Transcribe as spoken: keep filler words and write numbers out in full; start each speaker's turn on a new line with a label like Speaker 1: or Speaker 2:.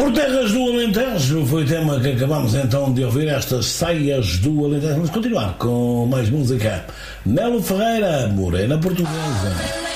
Speaker 1: Por terras do Alentejo foi o tema que acabamos então de ouvir, estas saias do Alentejo. Vamos continuar com mais música. Melo Ferreira, Morena Portuguesa.